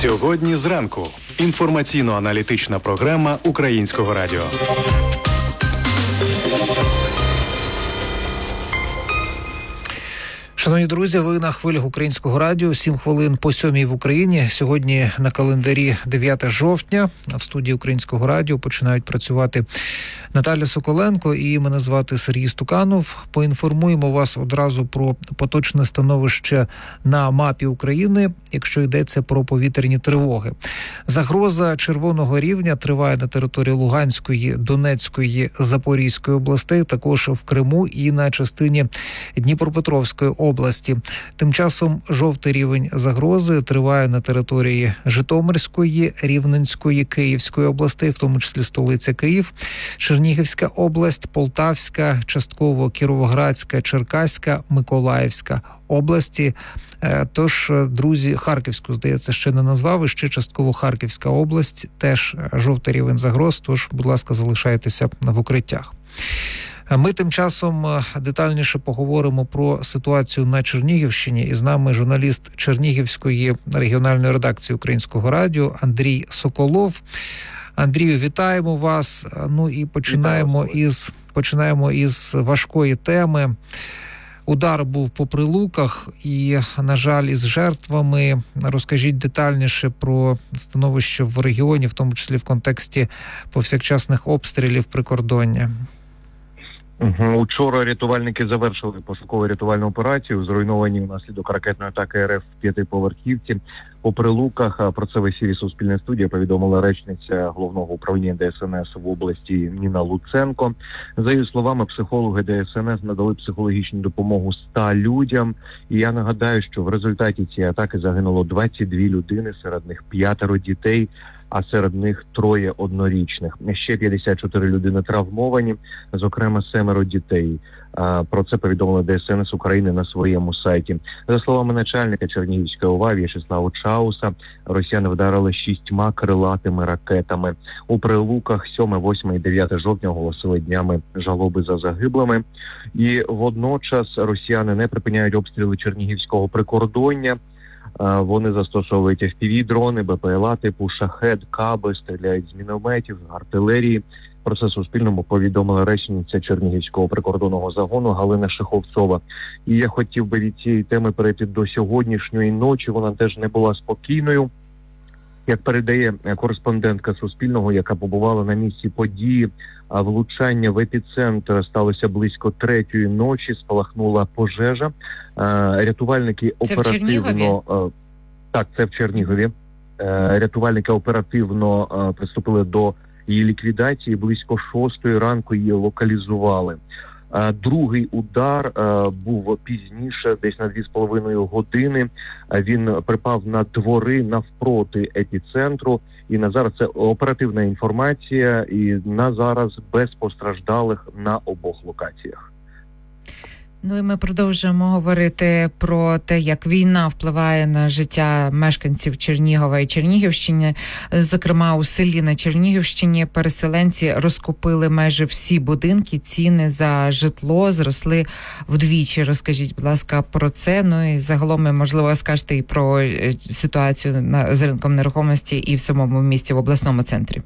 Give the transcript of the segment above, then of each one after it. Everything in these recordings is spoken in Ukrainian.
Сьогодні зранку. Інформаційно-аналітична програма Українського радіо. Шановні друзі, ви на хвилях Українського радіо. 7 хвилин по 7 в Україні. Сьогодні на календарі 9 жовтня. В студії Українського радіо починають працювати Наталя Соколенко і мене звати Сергій Стуканов. Поінформуємо вас одразу про поточне становище на мапі України, якщо йдеться про повітряні тривоги. Загроза червоного рівня триває на території Луганської, Донецької, Запорізької областей, також в Криму і на частині Дніпропетровської області. Тим часом жовтий рівень загрози триває на території Житомирської, Рівненської, Київської областей, в тому числі столиця Київ, Чернігівська область, Полтавська, частково Кіровоградська, Черкаська, Миколаївська області. Тож, друзі, Харківську, здається, ще не назвав, і ще частково Харківська область, теж жовтий рівень загроз, тож, будь ласка, залишайтеся в укриттях. Ми тим часом детальніше поговоримо про ситуацію на Чернігівщині. І з нами журналіст Чернігівської регіональної редакції Українського радіо Андрій Соколов. Андрію, вітаємо вас. Ну і починаємо із важкої теми. Удар був по Прилуках і, на жаль, із жертвами. Розкажіть детальніше про становище в регіоні, в тому числі в контексті повсякчасних обстрілів прикордоння. Учора рятувальники завершили пошуково-рятувальну операцію, зруйновані внаслідок ракетної атаки РФ в 5-поверхівці по Прилуках. Про це в ефірі Суспільне студія повідомила речниця Головного управління ДСНС в області Ніна Луценко. За її словами, психологи ДСНС надали психологічну допомогу 100 людям. І я нагадаю, що в результаті цієї атаки загинуло 22 людини, серед них 5 дітей, а серед них 3 однорічних. Ще 54 людини травмовані, зокрема 7 дітей. Про це повідомила ДСНС України на своєму сайті. За словами начальника Чернігівської ОВА В'ячеслава Чауса, росіяни вдарили 6 крилатими ракетами. У Прилуках 7, 8 і 9 жовтня оголосили днями жалоби за загиблими. І водночас росіяни не припиняють обстріли Чернігівського прикордоння. Вони застосовують FPV-дрони, БПЛА типу «Шахед», «Каби», стріляють з мінометів, артилерії. Про це Суспільному повідомила речниця Чернігівського прикордонного загону Галина Шеховцова. І я хотів би від цієї теми перейти до сьогоднішньої ночі. Вона теж не була спокійною. Як передає кореспондентка Суспільного, яка побувала на місці події, влучання в епіцентр сталося близько 3-ї ночі, спалахнула пожежа. Рятувальники оперативно... Так, це в Чернігові. Рятувальники оперативно приступили до її ліквідації. Близько 6-ї ранку її локалізували. Другий удар був пізніше, десь на 2,5 години. Він припав на двори навпроти епіцентру. І на зараз це оперативна інформація, і на зараз без постраждалих на обох локаціях. Ну і ми продовжуємо говорити про те, як війна впливає на життя мешканців Чернігова і Чернігівщини. Зокрема, у селі на Чернігівщині переселенці розкупили майже всі будинки. Ціни за житло зросли вдвічі. Розкажіть, будь ласка, про це. Ну і загалом, можливо, скажете і про ситуацію з ринком нерухомості і в самому місті, в обласному центрі.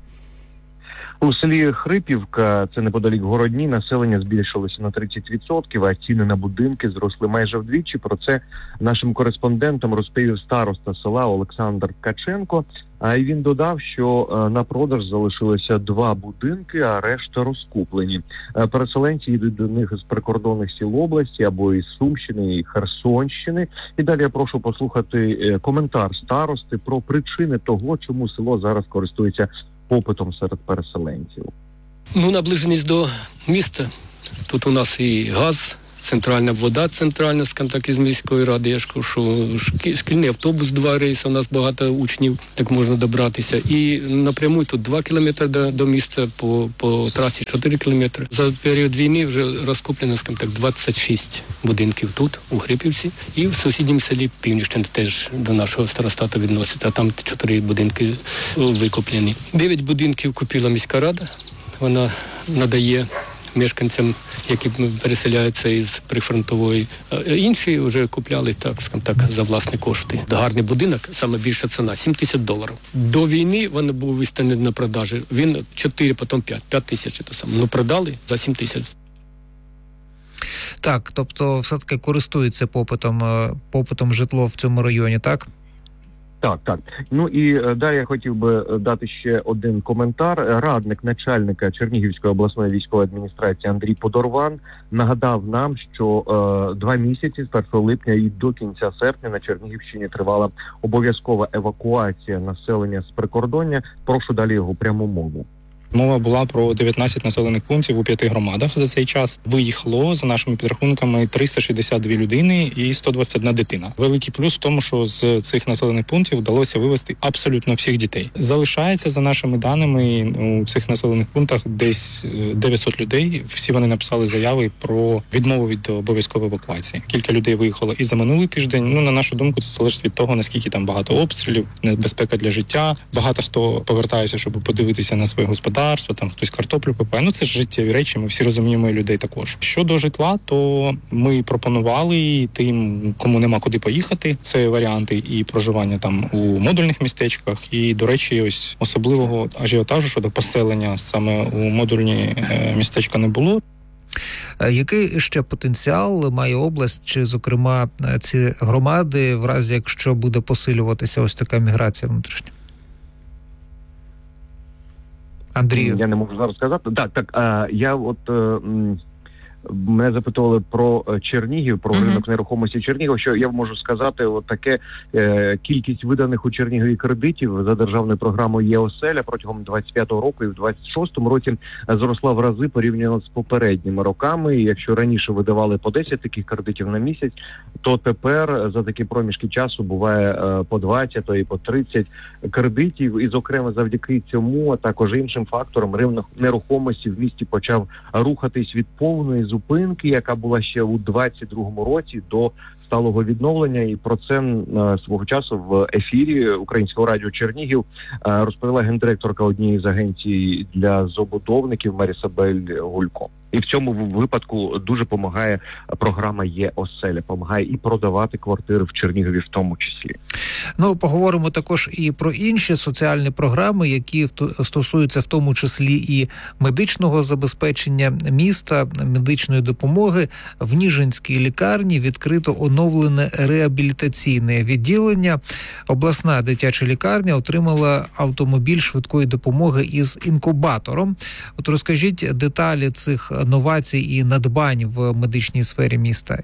У селі Хрипівка, це неподалік Городні, населення збільшилося на 30%, а ціни на будинки зросли майже вдвічі. Про це нашим кореспондентам розповів староста села Олександр Ткаченко. А й він додав, що на продаж залишилося 2 будинки, а решта розкуплені. Переселенці йдуть до них з прикордонних сіл області або із Сумщини і Херсонщини. І далі я прошу послухати коментар старости про причини того, чому село зараз користується попитом серед переселенців. Наближеність до міста. Тут у нас і газ, центральна вода, центральна, скажімо так, із міської ради. Я ж кажу, що шкільний автобус 2 рейси, у нас багато учнів, так можна добратися. І напряму тут 2 кілометри до міста, по трасі 4 кілометри. За період війни вже розкуплено, скажімо так, 26 будинків тут, у Хрипівці. І в сусідньому селі Півнівщини теж до нашого старостату відноситься, а там 4 будинки викуплені. 9 будинків купила міська рада. Вона надає мешканцям, які переселяються із прифронтової. Інші вже купляли, так, скажімо так, за власні кошти. Гарний будинок, саме більша ціна, $7,000. До війни він був виставлений на продажі. Він 4, потім 5 тисяч. Ну, продали за 7 тисяч. Так, тобто все-таки користується попитом житло в цьому районі, так? Так. Ну і далі я хотів би дати ще один коментар. Радник начальника Чернігівської обласної військової адміністрації Андрій Подорван нагадав нам, що 2 місяці з 1 липня і до кінця серпня на Чернігівщині тривала обов'язкова евакуація населення з прикордоння. Прошу далі його пряму мову. Мова була про 19 населених пунктів у 5 громадах. За цей час виїхало, за нашими підрахунками, 362 людини і 121 дитина. Великий плюс в тому, що з цих населених пунктів вдалося вивезти абсолютно всіх дітей. Залишається, за нашими даними, у цих населених пунктах десь 900 людей. Всі вони написали заяви про відмову від обов'язкової евакуації. Кілька людей виїхало і за минулий тиждень. Ну, на нашу думку, це залежить від того, наскільки там багато обстрілів, небезпека для життя. Багато хто повертається, щоб подивитися на своє господарство, там хтось картоплю копає. Ну, це ж життєві речі, ми всі розуміємо і людей також. Щодо житла, то ми пропонували тим, кому нема куди поїхати, це варіанти і проживання там у модульних містечках, і, до речі, ось особливого ажіотажу щодо поселення саме у модульні містечка не було. Який ще потенціал має область, чи, зокрема, ці громади, в разі, якщо буде посилюватися ось така міграція внутрішня? Андрію. Я не можу зараз сказати. Я мене запитували про Чернігів, про ринок нерухомості Чернігова, що я можу сказати, таке кількість виданих у Чернігові кредитів за державною програмою «Є-оселя» протягом 25-го року і в 26-му році зросла в рази порівняно з попередніми роками. І якщо раніше видавали по 10 таких кредитів на місяць, то тепер за такі проміжки часу буває по 20, то і по 30 кредитів. І, зокрема, завдяки цьому, а також іншим факторам, ринок нерухомості в місті почав рухатись від повної зупинки, яка була ще у 22-му році, до сталого відновлення. І про це свого часу в ефірі Українського радіо Чернігів розповіла гендиректорка однієї з агенцій для забудовників Марісабель Гулько. І в цьому випадку дуже допомагає програма «Є-оселя», допомагає і продавати квартири в Чернігові в тому числі. Ну, поговоримо також і про інші соціальні програми, які стосуються в тому числі і медичного забезпечення міста, медичної допомоги. В Ніжинській лікарні відкрито оновлене реабілітаційне відділення. Обласна дитяча лікарня отримала автомобіль швидкої допомоги із інкубатором. От розкажіть деталі цих новацій і надбань в медичній сфері міста.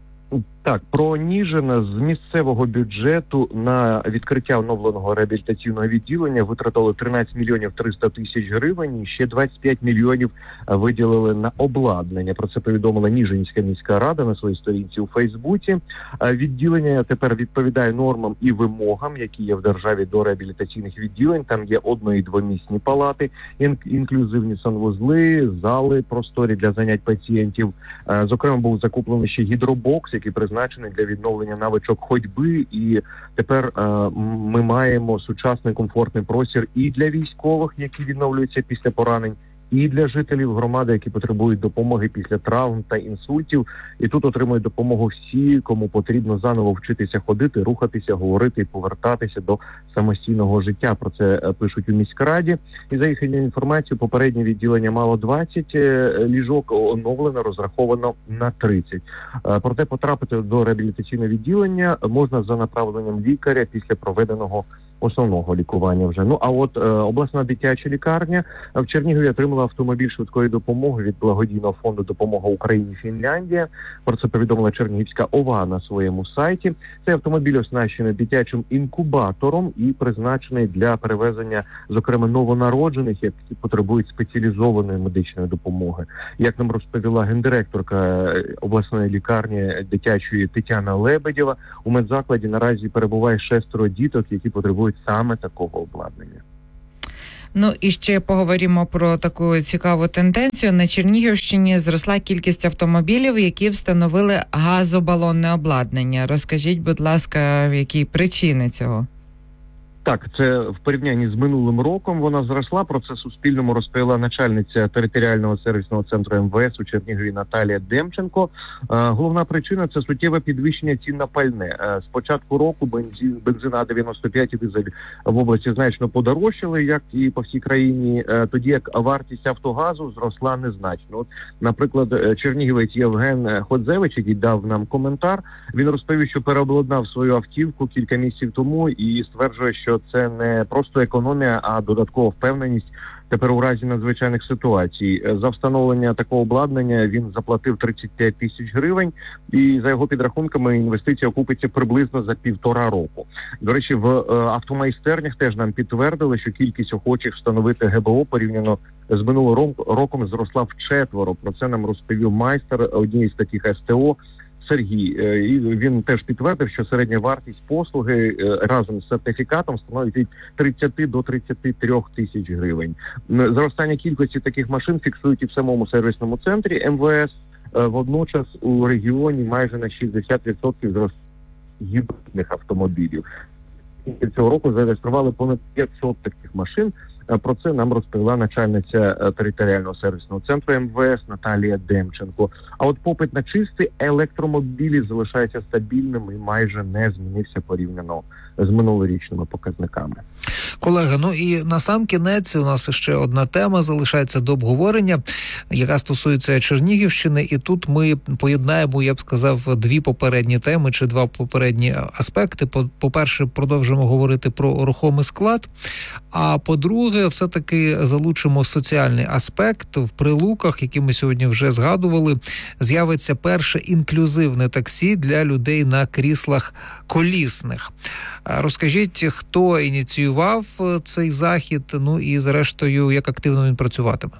Так, про Ніжин з місцевого бюджету на відкриття оновленого реабілітаційного відділення витратили 13 мільйонів 300 тисяч гривень, і ще 25 мільйонів виділили на обладнання. Про це повідомила Ніжинська міська рада на своїй сторінці у Фейсбуці. Відділення тепер відповідає нормам і вимогам, які є в державі до реабілітаційних відділень. Там є одно- і двомісні палати, інклюзивні санвузли, зали просторі для занять пацієнтів. Зокрема, був закуплений ще гідробокс, який призначений для відновлення навичок ходьби, і тепер ми маємо сучасний комфортний простір і для військових, які відновлюються після поранень, і для жителів громади, які потребують допомоги після травм та інсультів. І тут отримують допомогу всі, кому потрібно заново вчитися ходити, рухатися, говорити і повертатися до самостійного життя. Про це пишуть у міськраді. І за їхньою інформацією, попереднє відділення мало 20 ліжок, оновлено, розраховано на 30. Проте потрапити до реабілітаційного відділення можна за направленням лікаря після проведеного основного лікування вже. Ну, а от обласна дитяча лікарня в Чернігові отримала автомобіль швидкої допомоги від благодійного фонду «Допомога Україні Фінляндія». Про це повідомила Чернігівська ОВА на своєму сайті. Цей автомобіль оснащений дитячим інкубатором і призначений для перевезення, зокрема, новонароджених, які потребують спеціалізованої медичної допомоги. Як нам розповіла гендиректорка обласної лікарні дитячої Тетяна Лебедєва, у медзакладі наразі перебуває 6 діток, які потребують саме такого обладнання. Ну і ще поговоримо про таку цікаву тенденцію. На Чернігівщині зросла кількість автомобілів, які встановили газобалонне обладнання. Розкажіть, будь ласка, які причини цього? Так, це в порівнянні з минулим роком вона зросла. Про це Суспільному розповіла начальниця територіального сервісного центру МВС у Чернігові Наталія Демченко. Головна причина – це суттєве підвищення цін на пальне. З початку року бензин А95 і дизель в області значно подорожчали, як і по всій країні, тоді як вартість автогазу зросла незначно. От, наприклад, чернігівець Євген Ходзевич, який дав нам коментар, він розповів, що переобладнав свою автівку кілька місяців тому і стверджує, що це не просто економія, а додаткова впевненість тепер у разі надзвичайних ситуацій. За встановлення такого обладнання він заплатив 35 тисяч гривень, і за його підрахунками інвестиція окупиться приблизно за 1,5 року. До речі, в автомайстернях теж нам підтвердили, що кількість охочих встановити ГБО порівняно з минулим роком зросла вчетверо. Про це нам розповів майстер однієї з таких СТО Сергій. І він теж підтвердив, що середня вартість послуги разом з сертифікатом становить від 30 до 33 тисяч гривень. Зростання кількості таких машин фіксують і в самому сервісному центрі МВС. Водночас у регіоні майже на 60% зростання гібридних автомобілів. Цього року зареєстрували понад 500 таких машин. Про це нам розповіла начальниця територіального сервісного центру МВС Наталія Демченко. А от попит на чисті електромобілі залишається стабільним і майже не змінився порівняно з минулорічними показниками. Колеги, ну і насамкінець у нас ще одна тема залишається до обговорення, яка стосується Чернігівщини. І тут ми поєднаємо, я б сказав, дві попередні теми чи два попередні аспекти. По-перше, продовжимо говорити про рухомий склад, а по-друге, все-таки залучимо соціальний аспект. В Прилуках, які ми сьогодні вже згадували, з'явиться перше інклюзивне таксі для людей на кріслах колісних. Розкажіть, хто ініціював цей захід, ну і зрештою, як активно він працюватиме?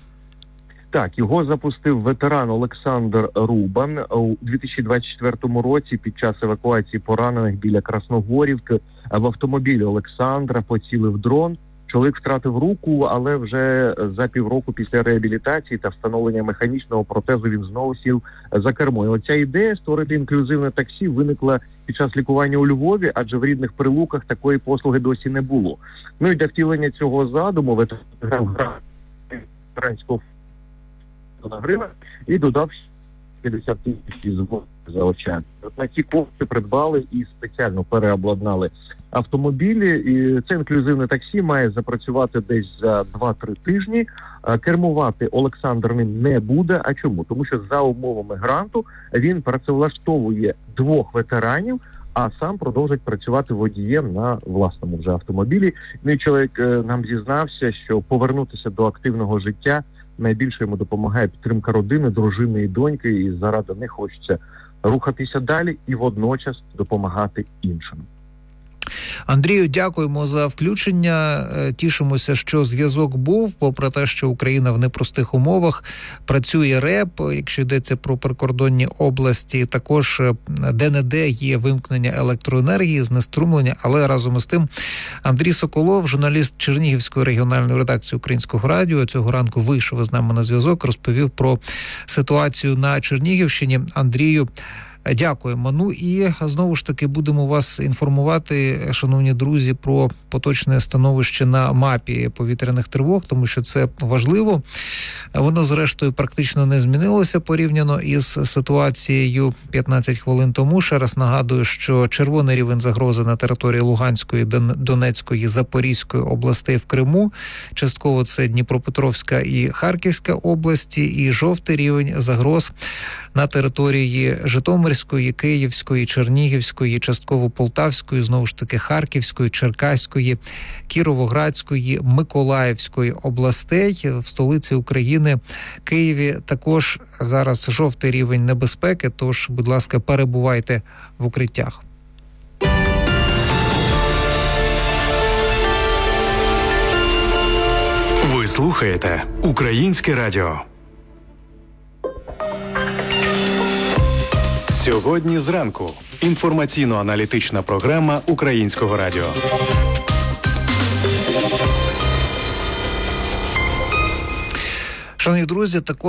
Так, його запустив ветеран Олександр Рубан у 2024 році під час евакуації поранених біля Красногорівки. В автомобілі Олександра поцілив дрон. Чоловік втратив руку, але вже за півроку після реабілітації та встановлення механічного протезу він знову сів за кермо. І оця ідея створити інклюзивне таксі виникла під час лікування у Львові, адже в рідних Прилуках такої послуги досі не було. Ну і для втілення цього задуму ветеран ветеранського гривень і додав 50 тисяч за очами. От на ці кошти придбали і спеціально переобладнали автомобілі. І це інклюзивне таксі має запрацювати десь за 2-3 тижні. Кермувати Олександр ним не буде. А чому? Тому що за умовами гранту він працевлаштовує 2 ветеранів, а сам продовжить працювати водієм на власному вже автомобілі. Ну і чоловік нам зізнався, що повернутися до активного життя найбільше йому допомагає підтримка родини, дружини і доньки, і заради них хочеться рухатися далі і водночас допомагати іншим. Андрію, дякуємо за включення. Тішимося, що зв'язок був, попри те, що Україна в непростих умовах. Працює РЕП, якщо йдеться про прикордонні області. Також де-не-де є вимкнення електроенергії, знеструмлення. Але разом із тим Андрій Соколов, журналіст Чернігівської регіональної редакції Українського радіо, цього ранку вийшов з нами на зв'язок, розповів про ситуацію на Чернігівщині. Андрію, дякуємо. Ну і знову ж таки будемо вас інформувати, шановні друзі, про поточне становище на мапі повітряних тривог, тому що це важливо. Воно, зрештою, практично не змінилося порівняно із ситуацією 15 хвилин тому. Ще раз нагадую, що червоний рівень загрози на території Луганської, Донецької, Запорізької областей в Криму. Частково це Дніпропетровська і Харківська області. І жовтий рівень загроз на території Житомирської, Київської, Чернігівської, частково Полтавської, знову ж таки Харківської, Черкаської, Кіровоградської, Миколаївської областей. В столиці України, Києві, також зараз жовтий рівень небезпеки, тож, будь ласка, перебувайте в укриттях. Ви слухаєте Українське радіо. Сьогодні зранку. Інформаційно-аналітична програма Українського радіо. Шановні друзі, також